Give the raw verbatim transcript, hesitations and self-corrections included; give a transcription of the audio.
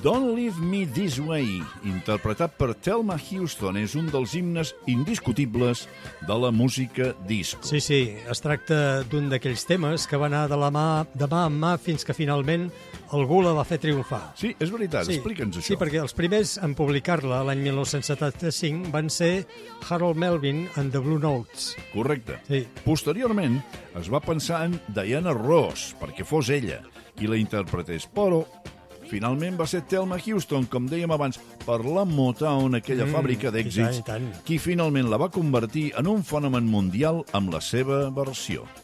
Don't Leave Me This Way, interpretat per Thelma Houston, és un dels himnes indiscutibles de la música disco. Sí, sí, es tracta d'un d'aquells temes que va anar de la mà, de mà en mà fins que finalment algú la va fer triomfar. Sí, és veritat, sí, explica'ns això. Sí, perquè els primers en publicar-la l'any mil nou-cents setanta-cinc van ser Harold Melvin and the Blue Notes. Correcte. Sí. Posteriorment es va pensar en Diana Ross perquè fos ella qui la interpretés, però finalment va ser Thelma Houston, com dèiem abans, per la Motown, aquella mm, fàbrica d'èxits, qui finalment la va convertir en un fenomen mundial amb la seva versió.